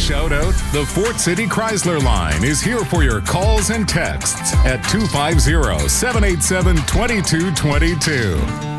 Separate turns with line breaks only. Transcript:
shout out? The Fort City Chrysler line is here for your calls and texts at 250-787-2222.